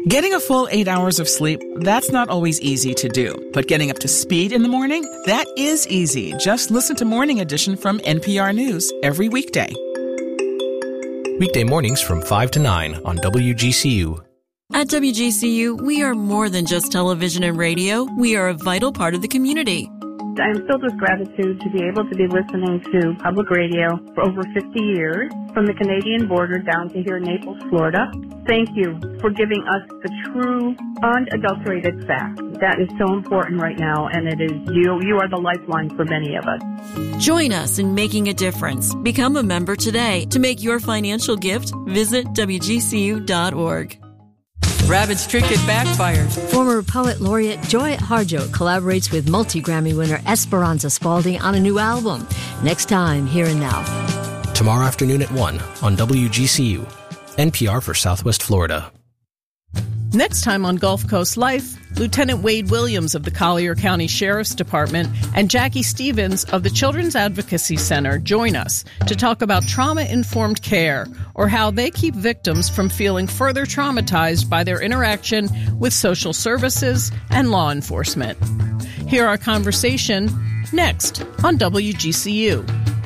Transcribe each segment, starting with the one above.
Getting a full 8 hours of sleep, that's not always easy to do. But getting up to speed in the morning, that is easy. Just listen to Morning Edition from NPR News every weekday. Weekday mornings from 5 to 9 on WGCU. At WGCU, we are more than just television and radio. We are a vital part of the community. I'm filled with gratitude to be able to be listening to public radio for over 50 years, from the Canadian border down to here in Naples, Florida. Thank you for giving us the true, unadulterated fact. That is so important right now, and it is you are the lifeline for many of us. Join us in making a difference. Become a member today. To make your financial gift, visit WGCU.org. Rabbit's trick had backfired. Former poet laureate Joy Harjo collaborates with multi-Grammy winner Esperanza Spalding on a new album. Next time, Here and Now. Tomorrow afternoon at 1 on WGCU. NPR for Southwest Florida. Next time on Gulf Coast Life, Lieutenant Wade Williams of the Collier County Sheriff's Department and Jackie Stevens of the Children's Advocacy Center join us to talk about trauma-informed care, or how they keep victims from feeling further traumatized by their interaction with social services and law enforcement. Hear our conversation next on WGCU.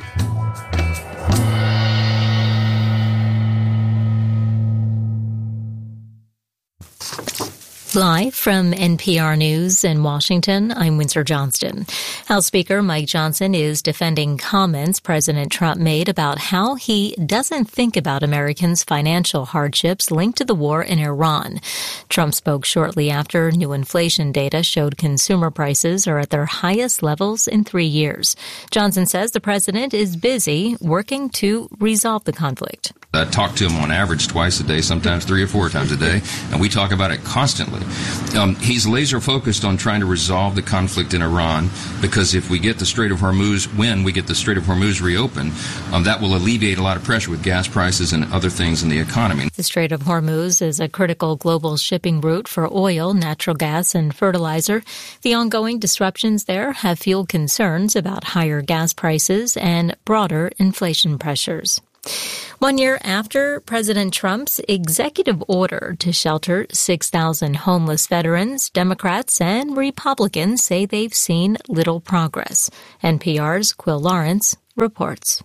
Live from NPR News in Washington, I'm Windsor Johnston. House Speaker Mike Johnson is defending comments President Trump made about how he doesn't think about Americans' financial hardships linked to the war in Iran. Trump spoke shortly after new inflation data showed consumer prices are at their highest levels in 3 years. Johnson says the president is busy working to resolve the conflict. I talk to him on average twice a day, sometimes 3 or 4 times a day, and we talk about it constantly. He's laser focused on trying to resolve the conflict in Iran, because if we get the Strait of Hormuz, when we get the Strait of Hormuz reopened, that will alleviate a lot of pressure with gas prices and other things in the economy. The Strait of Hormuz is a critical global shipping route for oil, natural gas, and fertilizer. The ongoing disruptions there have fueled concerns about higher gas prices and broader inflation pressures. 1 year after President Trump's executive order to shelter 6,000 homeless veterans, Democrats and Republicans say they've seen little progress. NPR's Quill Lawrence reports.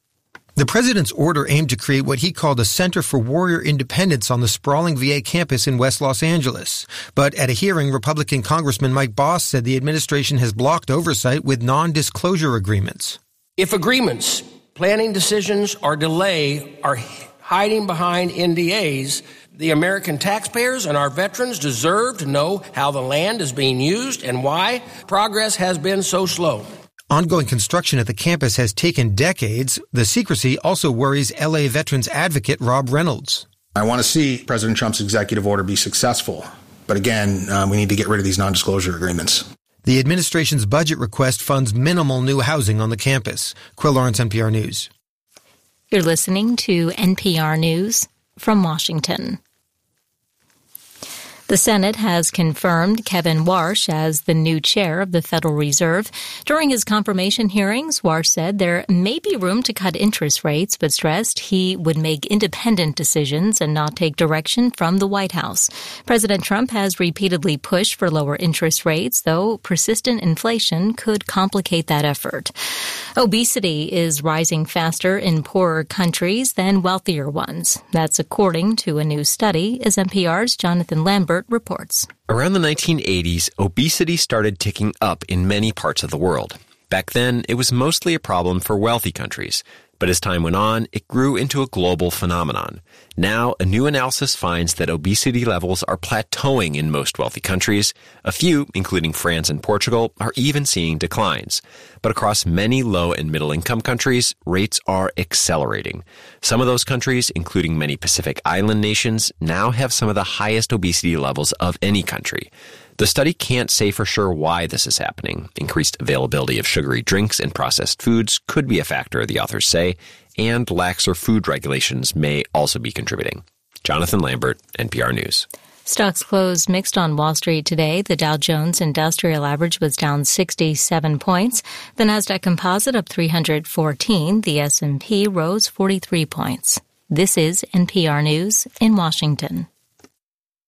The president's order aimed to create what he called a Center for Warrior Independence on the sprawling VA campus in West Los Angeles. But at a hearing, Republican Congressman Mike Boss said the administration has blocked oversight with non-disclosure agreements. If agreements, planning decisions, or delay are hiding behind NDAs, the American taxpayers and our veterans deserve to know how the land is being used and why progress has been so slow. Ongoing construction at the campus has taken decades. The secrecy also worries L.A. veterans advocate Rob Reynolds. I want to see President Trump's executive order be successful. But again, we need to get rid of these non-disclosure agreements. The administration's budget request funds minimal new housing on the campus. Quill Lawrence, NPR News. You're listening to NPR News from Washington. The Senate has confirmed Kevin Warsh as the new chair of the Federal Reserve. During his confirmation hearings, Warsh said there may be room to cut interest rates, but stressed he would make independent decisions and not take direction from the White House. President Trump has repeatedly pushed for lower interest rates, though persistent inflation could complicate that effort. Obesity is rising faster in poorer countries than wealthier ones. That's according to a new study, as NPR's Jonathan Lambert reports. Around the 1980s, obesity started ticking up in many parts of the world. Back then, it was mostly a problem for wealthy countries. But as time went on, it grew into a global phenomenon. Now, a new analysis finds that obesity levels are plateauing in most wealthy countries. A few, including France and Portugal, are even seeing declines. But across many low and middle-income countries, rates are accelerating. Some of those countries, including many Pacific Island nations, now have some of the highest obesity levels of any country. The study can't say for sure why this is happening. Increased availability of sugary drinks and processed foods could be a factor, the authors say, and laxer food regulations may also be contributing. Jonathan Lambert, NPR News. Stocks closed mixed on Wall Street today. The Dow Jones Industrial Average was down 67 points. The Nasdaq Composite up 314. The S&P rose 43 points. This is NPR News in Washington.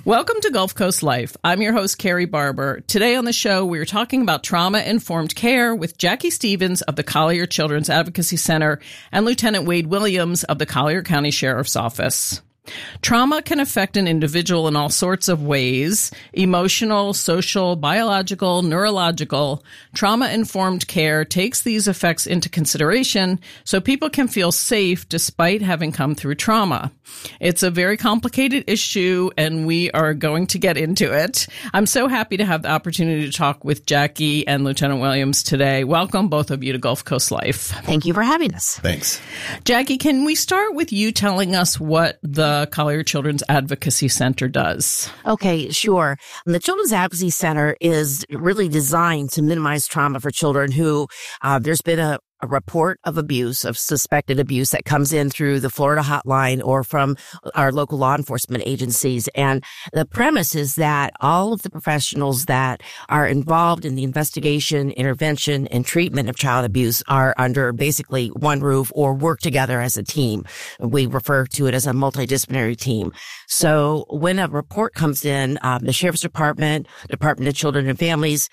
Welcome to Gulf Coast Life. I'm your host, Carrie Barber. Today on the show, we're talking about trauma-informed care with Jackie Stevens of the Collier Children's Advocacy Center and Lieutenant Wade Williams of the Collier County Sheriff's Office. Trauma can affect an individual in all sorts of ways: emotional, social, biological, neurological. Trauma-informed care takes these effects into consideration so people can feel safe despite having come through trauma. It's a very complicated issue, and we are going to get into it. I'm so happy to have the opportunity to talk with Jackie and Lieutenant Williams today. Welcome, both of you, to Gulf Coast Life. Thank you for having us. Thanks. Jackie, can we start with you telling us what the Collier Children's Advocacy Center does? Okay, sure. The Children's Advocacy Center is really designed to minimize trauma for children who there's been a report of abuse, of suspected abuse that comes in through the Florida hotline or from our local law enforcement agencies. And the premise is that all of the professionals that are involved in the investigation, intervention, and treatment of child abuse are under basically one roof or work together as a team. We refer to it as a multidisciplinary team. So when a report comes in, the Sheriff's Department, Department of Children and Families,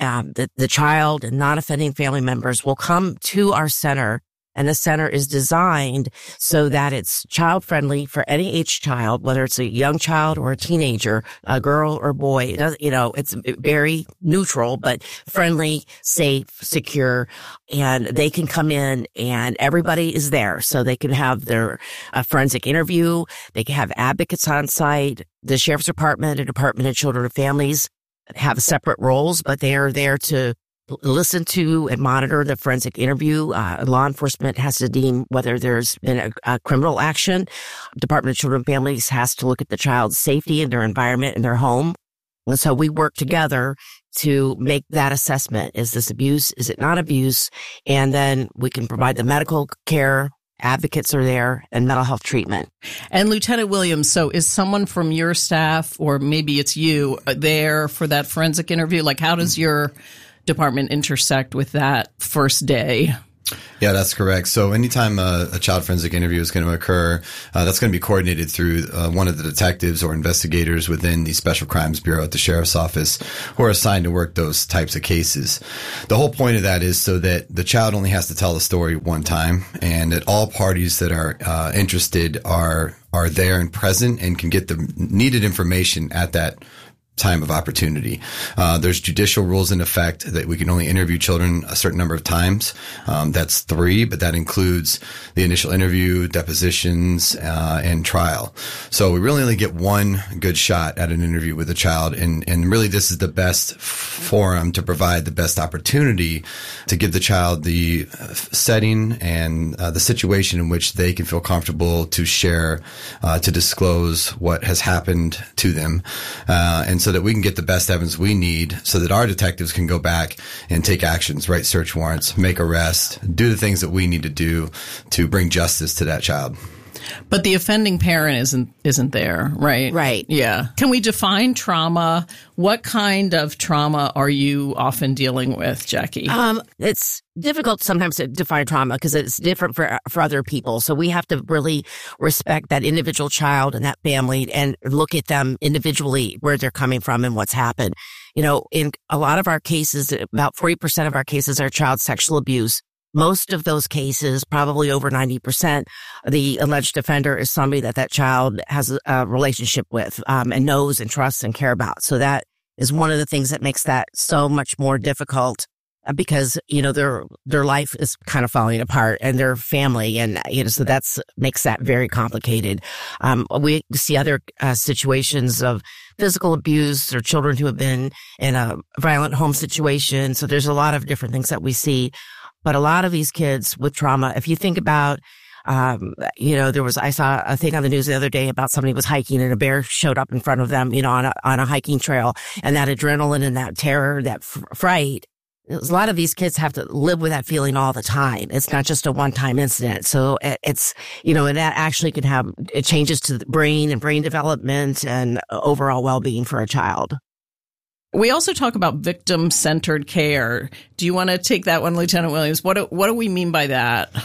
the child and non-offending family members will come to our center, and the center is designed so that it's child-friendly for any age child, whether it's a young child or a teenager, a girl or boy. It's very neutral, but friendly, safe, secure, and they can come in and everybody is there. So they can have their forensic interview. They can have advocates on site. The Sheriff's Department and Department of Children and Families have separate roles, but they are there to listen to and monitor the forensic interview. Law enforcement has to deem whether there's been a criminal action. Department of Children and Families has to look at the child's safety in their environment, in their home. And so we work together to make that assessment. Is this abuse? Is it not abuse? And then we can provide the medical care. Advocates are there, and mental health treatment. And Lieutenant Williams, so is someone from your staff, or maybe it's you, there for that forensic interview? Like, how does your department intersect with that first day? Yeah, that's correct. So anytime a child forensic interview is going to occur, that's going to be coordinated through one of the detectives or investigators within the Special Crimes Bureau at the Sheriff's Office who are assigned to work those types of cases. The whole point of that is so that the child only has to tell the story one time, and that all parties that are interested are there and present and can get the needed information at that time of opportunity. There's judicial rules in effect that we can only interview children a certain number of times. That's 3, but that includes the initial interview, depositions, and trial. So we really only get one good shot at an interview with a child, and really this is the best forum to provide the best opportunity to give the child the setting and the situation in which they can feel comfortable to share, to disclose what has happened to them, and so that we can get the best evidence we need so that our detectives can go back and take actions, write search warrants, make arrests, do the things that we need to do to bring justice to that child. But the offending parent isn't there, right? Right. Yeah. Can we define trauma? What kind of trauma are you often dealing with, Jackie? It's difficult sometimes to define trauma because it's different for other people. So we have to really respect that individual child and that family and look at them individually, where they're coming from and what's happened. In a lot of our cases, about 40% of our cases are child sexual abuse. Most of those cases, probably over 90%, the alleged offender is somebody that child has a relationship with, and knows and trusts and care about. So that is one of the things that makes that so much more difficult, because, their life is kind of falling apart and their family. And, so makes that very complicated. We see other situations of physical abuse or children who have been in a violent home situation. So there's a lot of different things that we see. But a lot of these kids with trauma, if you think about, I saw a thing on the news the other day about somebody was hiking and a bear showed up in front of them, on a hiking trail, and that adrenaline and that terror, that fright. A lot of these kids have to live with that feeling all the time. It's not just a one-time incident. So it's, and that actually can have changes to the brain and brain development and overall well-being for a child. We also talk about victim-centered care. Do you want to take that one, Lieutenant Williams? What do we mean by that?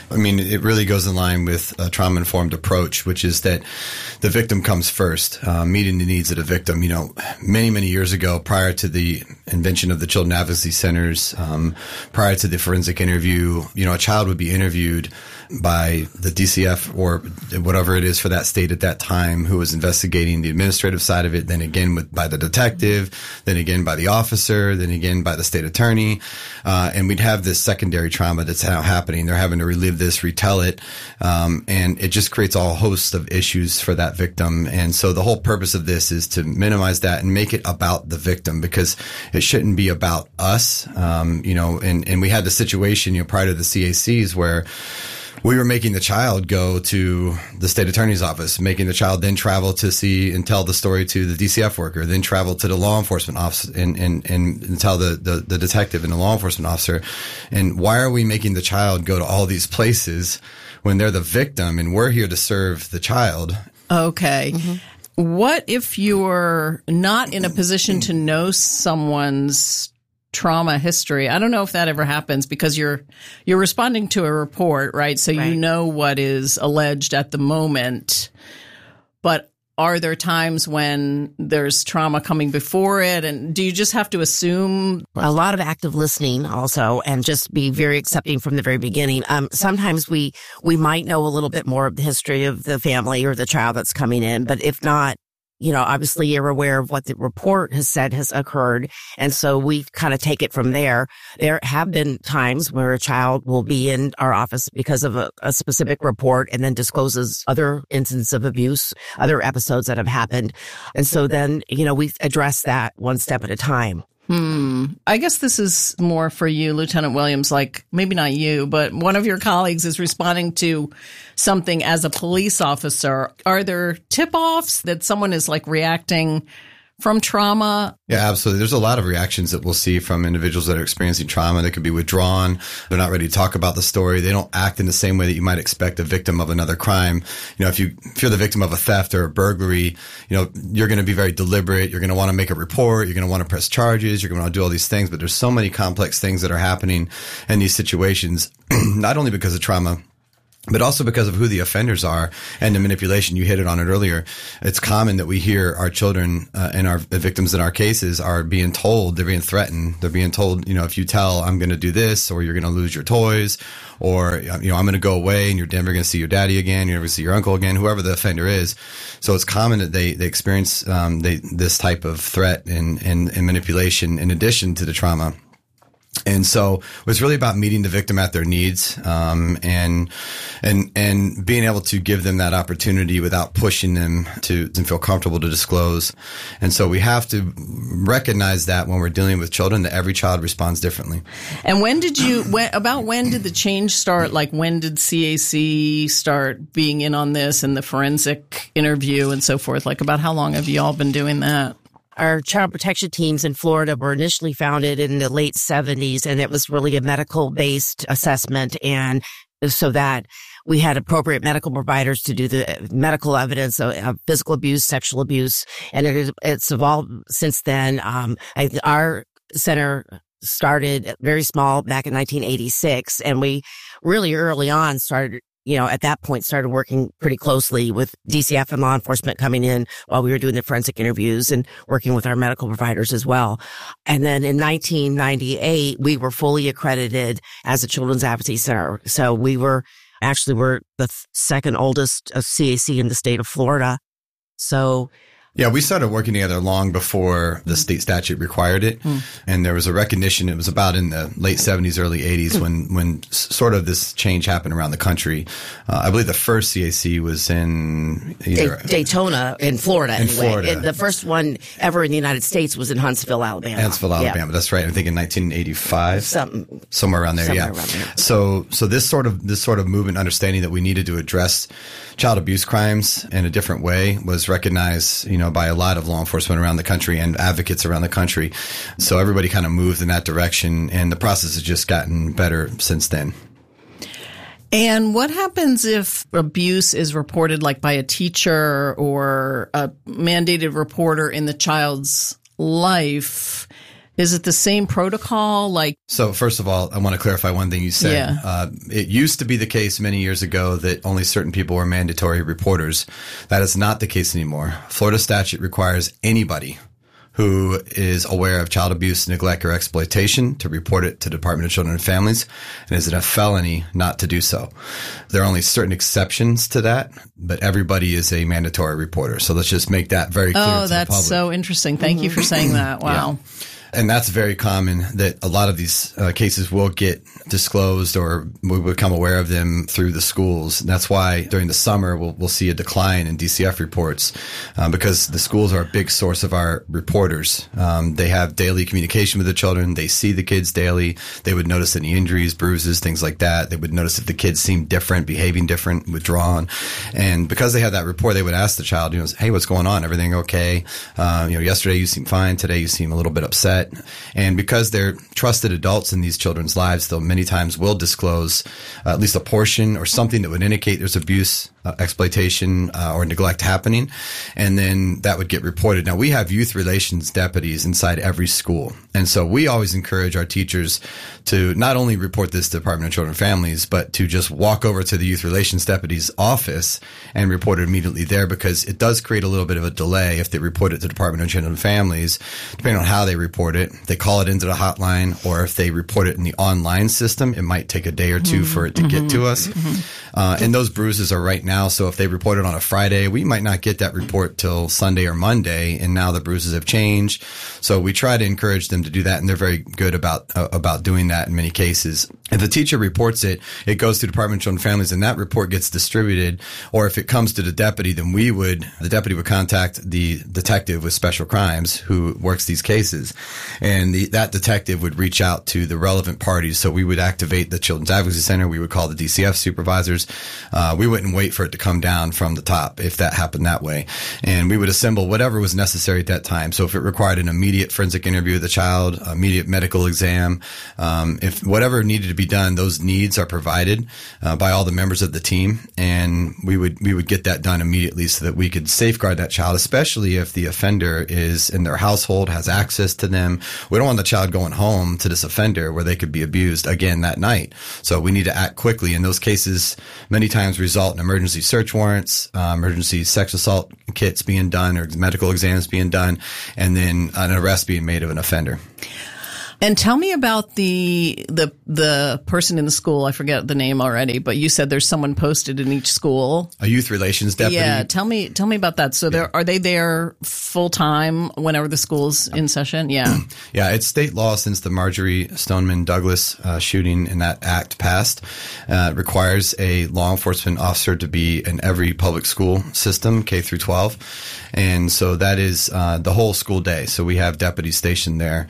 I mean, it really goes in line with a trauma-informed approach, which is that the victim comes first, meeting the needs of the victim. You know, many, many years ago, prior to the invention of the Children Advocacy Centers, prior to the forensic interview, you know, a child would be interviewed by the DCF or whatever it is for that state at that time who was investigating the administrative side of it, then again by the detective, then again by the officer, then again by the state attorney. And we'd have this secondary trauma that's now happening. They're having to relive this, retell it, and it just creates a whole host of issues for that victim. And so the whole purpose of this is to minimize that and make it about the victim, because it shouldn't be about us. You know, and we had the situation, you know, prior to the CACs where we were making the child go to the state attorney's office, making the child then travel to see and tell the story to the DCF worker, then travel to the law enforcement officer and tell the detective and the law enforcement officer. And why are we making the child go to all these places when they're the victim and we're here to serve the child? Okay. Mm-hmm. What if you're not in a position to know someone's trauma history? I don't know if that ever happens, because you're responding to a report, right? So you know what is alleged at the moment, but are there times when there's trauma coming before it? And do you just have to assume? A lot of active listening also, and just be very accepting from the very beginning. Sometimes we might know a little bit more of the history of the family or the child that's coming in, but if not, you know, obviously you're aware of what the report has said has occurred. And so we kind of take it from there. There have been times where a child will be in our office because of a specific report and then discloses other instances of abuse, other episodes that have happened. And so then, you know, we address that one step at a time. I guess this is more for you, Lieutenant Williams, like maybe not you, but one of your colleagues is responding to something as a police officer. Are there tip-offs that someone is like reacting from trauma? Yeah, absolutely. There's a lot of reactions that we'll see from individuals that are experiencing trauma. They could be withdrawn. They're not ready to talk about the story. They don't act in the same way that you might expect a victim of another crime. You know, if you're the victim of a theft or a burglary, you know, you're going to be very deliberate. You're going to want to make a report. You're going to want to press charges. You're going to want to do all these things. But there's so many complex things that are happening in these situations, not only because of trauma, but also because of who the offenders are and the manipulation. You hit it on it earlier. It's common that we hear our children and our victims in our cases are being told, they're being threatened. They're being told, you know, if you tell, I'm going to do this, or you're going to lose your toys, or, you know, I'm going to go away and you're never going to see your daddy again. You're never going to see your uncle again, whoever the offender is. So it's common that they experience this type of threat and manipulation in addition to the trauma. And so it was really about meeting the victim at their needs, and being able to give them that opportunity without pushing them to feel comfortable to disclose. And so we have to recognize that when we're dealing with children, that every child responds differently. And when did the change start? Like, when did CAC start being in on this and the forensic interview and so forth? Like, about how long have you all been doing that? Our child protection teams in Florida were initially founded in the late 70s, and it was really a medical-based assessment, and so that we had appropriate medical providers to do the medical evidence of physical abuse, sexual abuse, and it's evolved since then. Our center started very small back in 1986, and we really early on started, you know, at that point started working pretty closely with DCF and law enforcement coming in while we were doing the forensic interviews and working with our medical providers as well. And then in 1998, we were fully accredited as a Children's Advocacy Center. So we're the second oldest CAC in the state of Florida. So yeah, we started working together long before the state statute required it. And there was a recognition. It was about in the late 70s, early 80s when sort of this change happened around the country. I believe the first CAC was in Daytona in Florida. In Florida. And the first one ever in the United States was in Huntsville, Alabama. Alabama. That's right. I think in 1985. Somewhere around there. Around there. So this sort of movement, understanding that we needed to address child abuse crimes in a different way, was recognized, you know, by a lot of law enforcement around the country and advocates around the country. So everybody kind of moved in that direction, and the process has just gotten better since then. And what happens if abuse is reported, like by a teacher or a mandated reporter in the child's life? Is it the same protocol? So first of all, I want to clarify one thing you said. Yeah. It used to be the case many years ago that only certain people were mandatory reporters. That is not the case anymore. Florida statute requires anybody who is aware of child abuse, neglect, or exploitation to report it to the Department of Children and Families, and is it a felony not to do so? There are only certain exceptions to that, but everybody is a mandatory reporter. So let's just make that very clear to the public. Oh, that's so interesting. Thank you for saying that. Wow. Yeah. And that's very common that a lot of these cases will get disclosed or we become aware of them through the schools. And that's why during the summer we'll see a decline in DCF reports because the schools are a big source of our reporters. They have daily communication with the children. They see the kids daily. They would notice any injuries, bruises, things like that. They would notice if the kids seem different, behaving different, withdrawn. And because they have that rapport, they would ask the child, hey, what's going on? Everything okay? Yesterday you seem fine. Today you seem a little bit upset. And because they're trusted adults in these children's lives, they'll many times will disclose at least a portion or something that would indicate there's abuse, exploitation, or neglect happening. And then that would get reported. Now, we have youth relations deputies inside every school. And so we always encourage our teachers to not only report this to the Department of Children and Families, but to just walk over to the youth relations deputy's office and report it immediately there, because it does create a little bit of a delay if they report it to the Department of Children and Families, depending on how they report it. They call it into the hotline, or if they report it in the online system, it might take a day or two for it to get to us. And those bruises are right now. So if they report it on a Friday, we might not get that report till Sunday or Monday. And now the bruises have changed. So we try to encourage them to do that. And they're very good about doing that in many cases. If the teacher reports it, it goes to the Department of Children and Families, and that report gets distributed. Or if it comes to the deputy, then the deputy would contact the detective with special crimes who works these cases. And that detective would reach out to the relevant parties. So we would activate the Children's Advocacy Center. We would call the DCF supervisors. We wouldn't wait for it to come down from the top if that happened that way. And we would assemble whatever was necessary at that time. So if it required an immediate forensic interview of the child, immediate medical exam, if whatever needed to be done, those needs are provided by all the members of the team. And we would get that done immediately so that we could safeguard that child, especially if the offender is in their household, has access to them. We don't want the child going home to this offender where they could be abused again that night. So we need to act quickly. And those cases many times result in emergency search warrants, emergency sex assault kits being done, or medical exams being done, and then an arrest being made of an offender. And tell me about the person in the school. I forget the name already, but you said there's someone posted in each school. A youth relations deputy. Yeah, tell me about that. So are they there full time whenever the school's in session? Yeah. Yeah, it's state law since the Marjorie Stoneman Douglas shooting and that act passed. Requires a law enforcement officer to be in every public school system, K through 12. And so that is the whole school day. So we have deputies stationed there.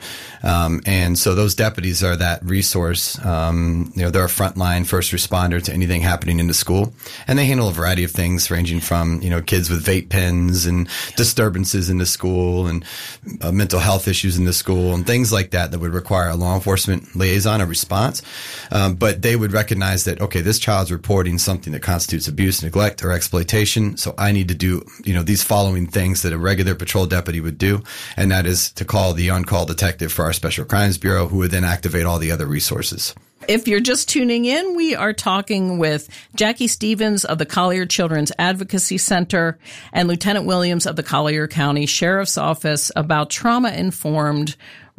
And so those deputies are that resource. They're a frontline first responder to anything happening in the school. And they handle a variety of things ranging from, kids with vape pens and disturbances in the school and mental health issues in the school and things like that would require a law enforcement liaison or response. But they would recognize that, okay, this child's reporting something that constitutes abuse, neglect, or exploitation. So I need to do, these following things that a regular patrol deputy would do. And that is to call the on-call detective for our Special Crimes Bureau, who would then activate all the other resources. If you're just tuning in, we are talking with Jackie Stevens of the Collier Children's Advocacy Center and Lieutenant Williams of the Collier County Sheriff's Office about trauma-informed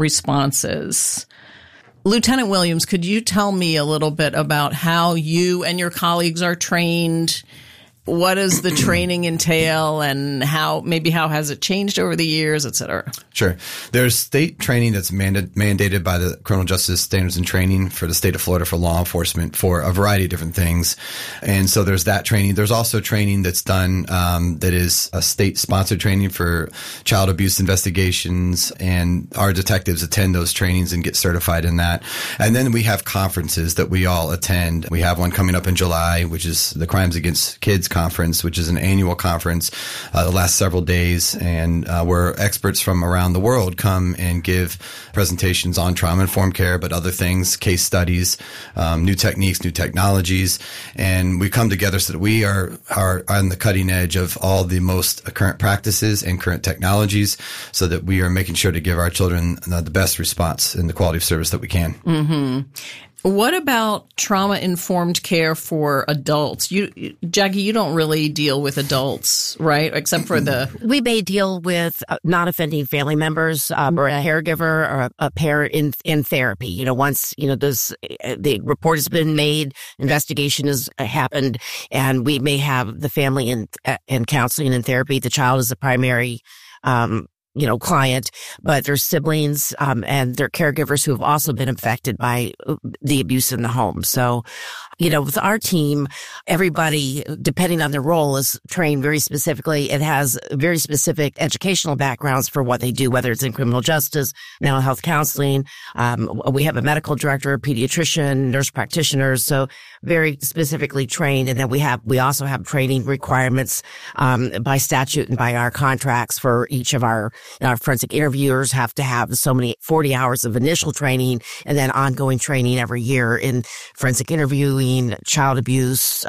responses. Lieutenant Williams, could you tell me a little bit about how you and your colleagues are trained? What does the training entail, and how has it changed over the years, et cetera? Sure. There's state training that's mandated by the Criminal Justice Standards and Training for the state of Florida for law enforcement for a variety of different things. And so there's that training. There's also training that's done that is a state-sponsored training for child abuse investigations, and our detectives attend those trainings and get certified in that. And then we have conferences that we all attend. We have one coming up in July, which is the Crimes Against Kids conference, Conference, which is an annual conference that lasts several days, and where experts from around the world come and give presentations on trauma-informed care, but other things, case studies, new techniques, new technologies, and we come together so that we are on the cutting edge of all the most current practices and current technologies, so that we are making sure to give our children the best response and the quality of service that we can. Mm-hmm. What about trauma-informed care for adults? Jackie, you don't really deal with adults, right? Except for we may deal with non-offending family members, or a caregiver, or a parent in therapy. Once the report has been made, investigation has happened, and we may have the family in counseling and therapy. The child is the primary client, but their siblings, and their caregivers who have also been affected by the abuse in the home. So, with our team, everybody, depending on their role, is trained very specifically. It has very specific educational backgrounds for what they do, whether it's in criminal justice, mental health counseling. We have a medical director, a pediatrician, nurse practitioners, so very specifically trained. And then we also have training requirements, by statute and by our contracts for each of our forensic interviewers have to have 40 hours of initial training and then ongoing training every year in forensic interviewing, child abuse.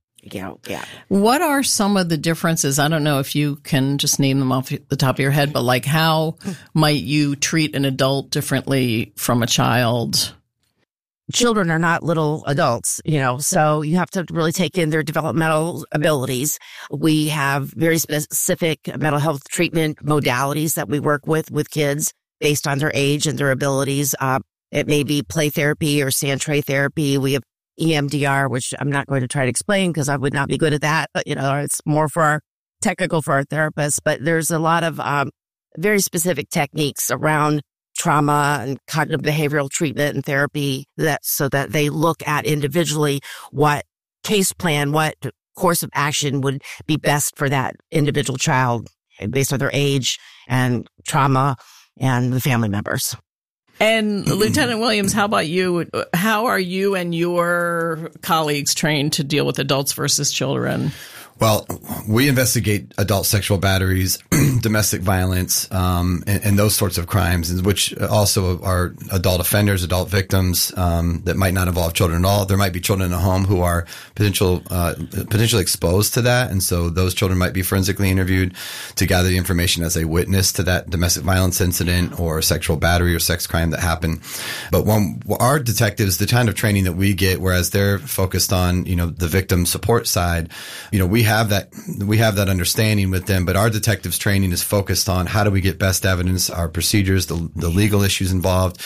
What are some of the differences? I don't know if you can just name them off the top of your head, but how might you treat an adult differently from a child? Children are not little adults, so you have to really take in their developmental abilities. We have very specific mental health treatment modalities that we work with kids based on their age and their abilities. It may be play therapy or sand tray therapy. We have EMDR, which I'm not going to try to explain because I would not be good at that, but it's more technical for our therapists. But there's a lot of very specific techniques around trauma and cognitive behavioral treatment and therapy so that they look at individually what case plan, what course of action would be best for that individual child based on their age and trauma and the family members. And Lieutenant Williams, how about you? How are you and your colleagues trained to deal with adults versus children? Well, we investigate adult sexual batteries, domestic violence, and those sorts of crimes, which also are adult offenders, adult victims, that might not involve children at all. There might be children in a home who are potentially exposed to that. And so those children might be forensically interviewed to gather the information as a witness to that domestic violence incident or sexual battery or sex crime that happened. But our detectives, the kind of training that we get, whereas they're focused on, the victim support side, we have that understanding with them, but our detectives training is focused on how do we get best evidence, our procedures, the legal issues involved,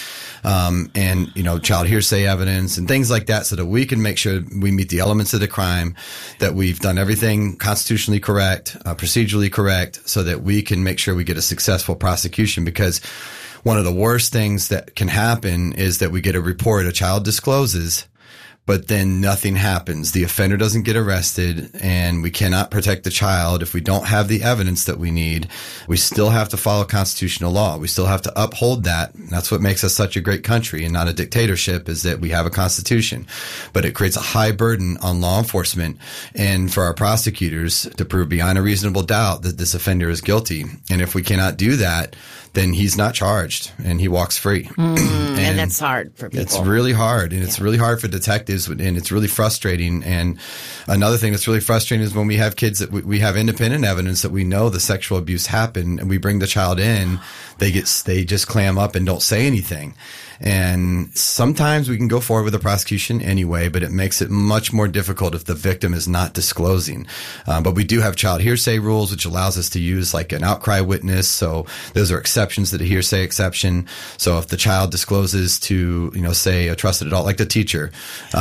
and child hearsay evidence and things like that, so that we can make sure we meet the elements of the crime, that we've done everything constitutionally correct, procedurally correct, so that we can make sure we get a successful prosecution. Because one of the worst things that can happen is that we get a report, a child discloses, but then nothing happens. The offender doesn't get arrested, and we cannot protect the child if we don't have the evidence that we need. We still have to follow constitutional law. We still have to uphold that. That's what makes us such a great country and not a dictatorship, is that we have a constitution. But it creates a high burden on law enforcement and for our prosecutors to prove beyond a reasonable doubt that this offender is guilty. And if we cannot do that, then he's not charged and he walks free. And that's hard for people. It's really hard, and it's really hard for detectives, and it's really frustrating. And another thing that's really frustrating is when we have kids that we have independent evidence that we know the sexual abuse happened, and we bring the child in, they just clam up and don't say anything. And sometimes we can go forward with a prosecution anyway, but it makes it much more difficult if the victim is not disclosing. But we do have child hearsay rules, which allows us to use like an outcry witness. So those are exceptions to the hearsay exception. So if the child discloses to, say a trusted adult, like the teacher,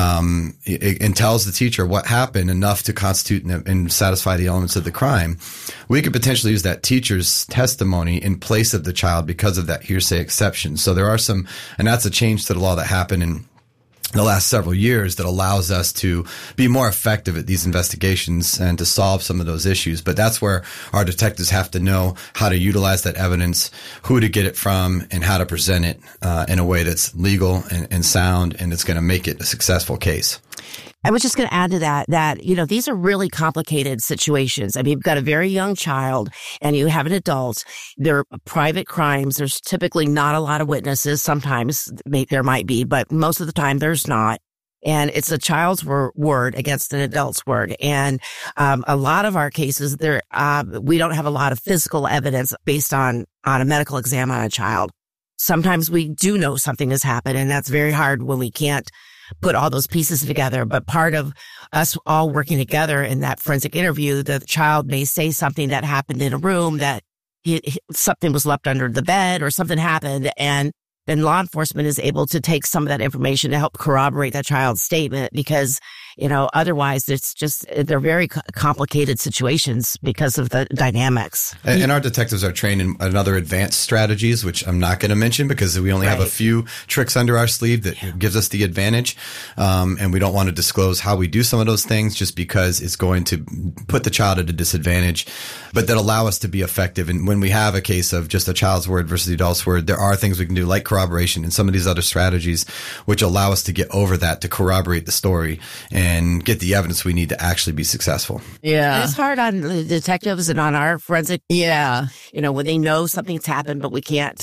and tells the teacher what happened enough to constitute and satisfy the elements of the crime, we could potentially use that teacher's testimony in place of the child because of that hearsay exception. So there are some, and that's a change to the law that happened in the last several years that allows us to be more effective at these investigations and to solve some of those issues. But that's where our detectives have to know how to utilize that evidence, who to get it from, and how to present it in a way that's legal and sound, and it's going to make it a successful case. I was just going to add to that, you know, these are really complicated situations. I mean, you've got a very young child and you have an adult. They're private crimes. There's typically not a lot of witnesses. Sometimes there might be, but most of the time there's not. And it's a child's word against an adult's word. And a lot of our cases, we don't have a lot of physical evidence based on a medical exam on a child. Sometimes we do know something has happened, and that's very hard when we can't put all those pieces together. But part of us all working together in that forensic interview, the child may say something that happened in a room, that something was left under the bed or something happened. And then law enforcement is able to take some of that information to help corroborate that child's statement, because, you know, otherwise they're very complicated situations because of the dynamics. And our detectives are trained in other advanced strategies, which I'm not going to mention because we only have a few tricks under our sleeve that gives us the advantage. And we don't want to disclose how we do some of those things just because it's going to put the child at a disadvantage, but that allow us to be effective. And when we have a case of just a child's word versus the adult's word, there are things we can do like corroboration and some of these other strategies which allow us to get over that, to corroborate the story and get the evidence we need to actually be successful. Yeah. And it's hard on the detectives and on our forensic. Yeah. You know, when they know something's happened, but we can't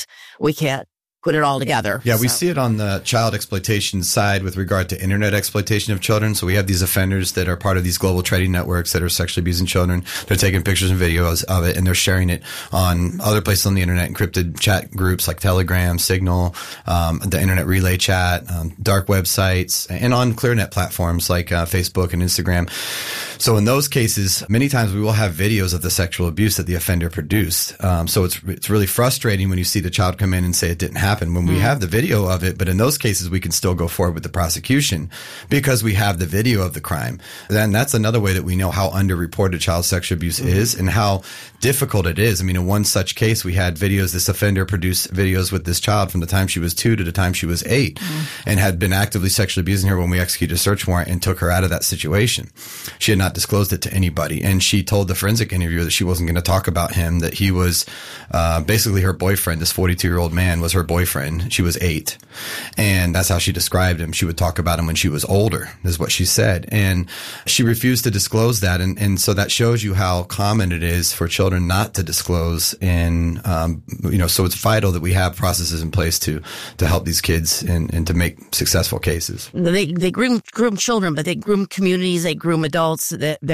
put it all together. Yeah, we see it on the child exploitation side with regard to internet exploitation of children. So we have these offenders that are part of these global trading networks that are sexually abusing children. They're taking pictures and videos of it, and they're sharing it on other places on the internet, encrypted chat groups like Telegram, Signal, the internet relay chat, dark websites, and on ClearNet platforms like Facebook and Instagram. So in those cases, many times we will have videos of the sexual abuse that the offender produced. So it's really frustrating when you see the child come in and say it didn't happen when we have the video of it. But in those cases, we can still go forward with the prosecution because we have the video of the crime. Then that's another way that we know how underreported child sexual abuse is and how difficult it is. I mean, in one such case, we had videos, this offender produced videos with this child from the time she was 2 to the time she was 8 and had been actively sexually abusing her when we executed a search warrant and took her out of that situation. She had not disclosed it to anybody. And she told the forensic interviewer that she wasn't going to talk about him, that he was basically her boyfriend. This 42-year-old man was her boyfriend. She was 8. And that's how she described him. She would talk about him when she was older, is what she said. And she refused to disclose that. And so that shows you how common it is for children not to disclose. And, so it's vital that we have processes in place to help these kids and to make successful cases. They groom children, but they groom communities, they groom adults.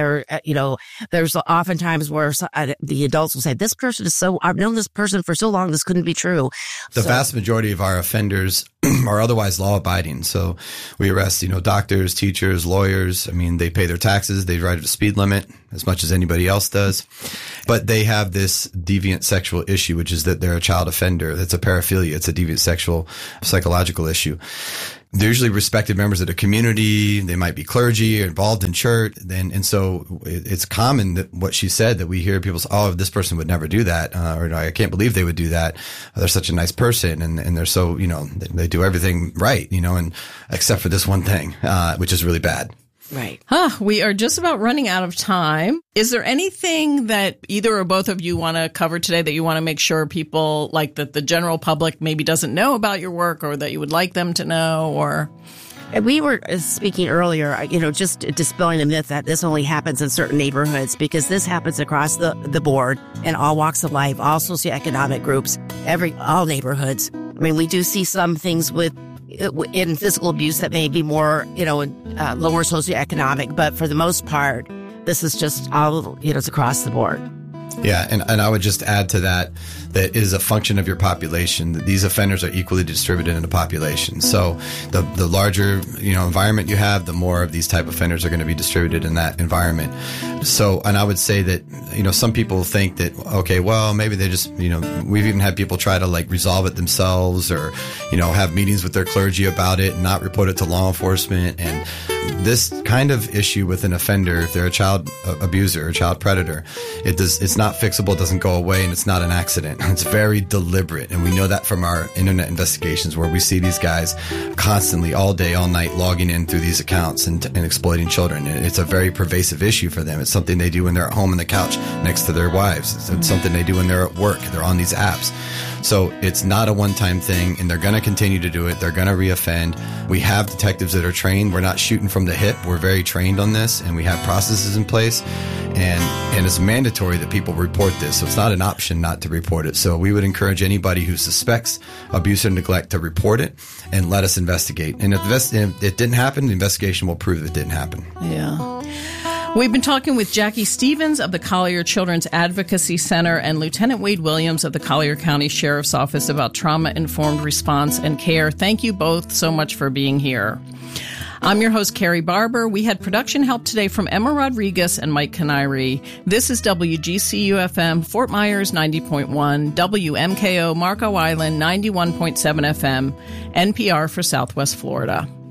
There's oftentimes where the adults will say, this person is I've known this person for so long, this couldn't be true. The vast majority of our offenders are otherwise law-abiding. So we arrest, doctors, teachers, lawyers. I mean, they pay their taxes. They ride at a speed limit as much as anybody else does. But they have this deviant sexual issue, which is that they're a child offender. That's a paraphilia. It's a deviant sexual psychological issue. They're usually respected members of the community. They might be clergy or involved in church. And so it's common that what she said, that we hear people say, oh, this person would never do that. Or I can't believe they would do that. They're such a nice person. And they're so, they do everything right, and except for this one thing, which is really bad. Right. We are just about running out of time. Is there anything that either or both of you want to cover today that you want to make sure people, like that the general public maybe doesn't know about your work, or that you would like them to know? Or we were speaking earlier, just dispelling the myth that this only happens in certain neighborhoods, because this happens across the board in all walks of life, all socioeconomic groups, all neighborhoods. I mean, we do see some things in physical abuse that may be more, lower socioeconomic, but for the most part, this is just all, it's across the board. Yeah, and I would just add to that it is a function of your population, that these offenders are equally distributed in the population. So the larger, environment you have, the more of these type of offenders are going to be distributed in that environment. So, and I would say that, some people think that, okay, well, maybe they just, we've even had people try to resolve it themselves, or, have meetings with their clergy about it and not report it to law enforcement. And this kind of issue with an offender, if they're a child abuser or a child predator, it's not fixable, it doesn't go away, and it's not an accident. It's very deliberate. And we know that from our internet investigations, where we see these guys constantly, all day, all night, logging in through these accounts and exploiting children. It's a very pervasive issue for them. It's something they do when they're at home on the couch next to their wives. It's something they do when they're at work. They're on these apps. So it's not a one-time thing, and they're going to continue to do it. They're going to reoffend. We have detectives that are trained. We're not shooting from the hip. We're very trained on this, and we have processes in place, and it's mandatory that people report this. So it's not an option not to report it. So we would encourage anybody who suspects abuse or neglect to report it and let us investigate. And if it didn't happen, the investigation will prove it didn't happen. Yeah. We've been talking with Jackie Stevens of the Collier Children's Advocacy Center and Lieutenant Wade Williams of the Collier County Sheriff's Office about trauma-informed response and care. Thank you both so much for being here. I'm your host, Carrie Barber. We had production help today from Emma Rodriguez and Mike Canary. This is WGCU-FM, Fort Myers 90.1, WMKO Marco Island 91.7 FM, NPR for Southwest Florida.